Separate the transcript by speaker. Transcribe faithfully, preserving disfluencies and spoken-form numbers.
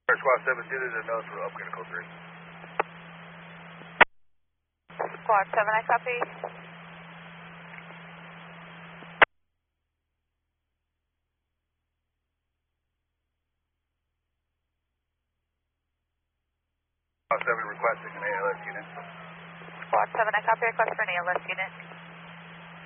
Speaker 1: Squad seven, do there's a nose for upgrade code three.
Speaker 2: Squad seven, I copy.
Speaker 1: Squad seven requesting an A L S unit.
Speaker 2: Squad seven, I copy. Request for an A L S unit.